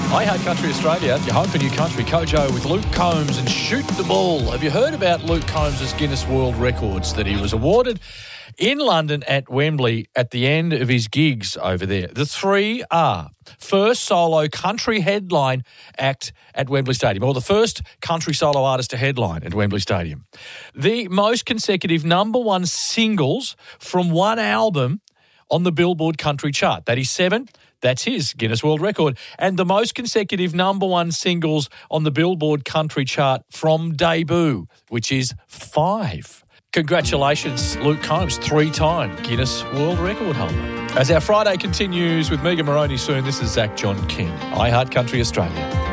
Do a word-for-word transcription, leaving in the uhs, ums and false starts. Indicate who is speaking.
Speaker 1: I Heart Country Australia, your home for new country. Kojo with Luke Combs and Shoot the Ball. Have you heard about Luke Combs' Guinness World Records that he was awarded in London at Wembley at the end of his gigs over there? The three are first solo country headline act at Wembley Stadium, or the first country solo artist to headline at Wembley Stadium. The most consecutive number one singles from one album on the Billboard Country Chart. That is seven. That's his Guinness World Record. And the most consecutive number one singles on the Billboard Country Chart from debut, which is five. Congratulations, Luke Combs, three-time Guinness World Record holder. As our Friday continues with Megan Moroney soon, this is Zach John King, I Heart Country Australia.